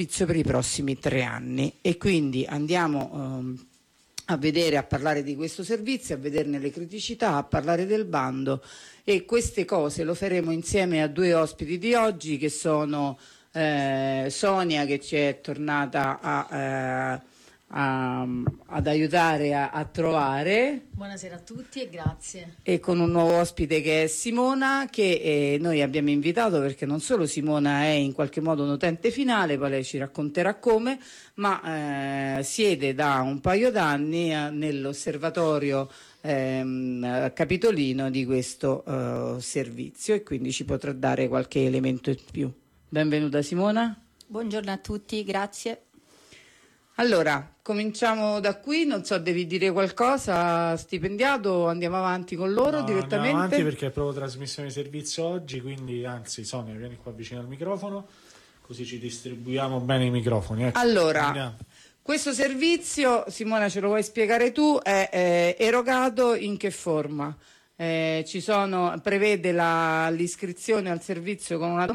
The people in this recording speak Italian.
per i prossimi 3 anni, e quindi andiamo a vedere, a parlare di questo servizio, a vederne le criticità, a parlare del bando, e queste cose lo faremo insieme a 2 ospiti di oggi, che sono Sonia, che ci è tornata ad aiutare a trovare. Buonasera a tutti e grazie. E con un nuovo ospite che è Simona, che noi abbiamo invitato perché non solo Simona è in qualche modo un utente finale, poi lei ci racconterà come, ma siede da un paio d'anni nell'osservatorio capitolino di questo servizio, e quindi ci potrà dare qualche elemento in più. Benvenuta Simona. Buongiorno a tutti, grazie. Allora, cominciamo da qui, non so, devi dire qualcosa, stipendiato, andiamo avanti con loro direttamente? Andiamo avanti perché è proprio trasmissione di servizio oggi, quindi anzi Sonia vieni qua vicino al microfono, così ci distribuiamo bene i microfoni. Ecco. Allora, andiamo. Questo servizio, Simona, ce lo vuoi spiegare tu, è erogato in che forma? Prevede l'iscrizione al servizio con una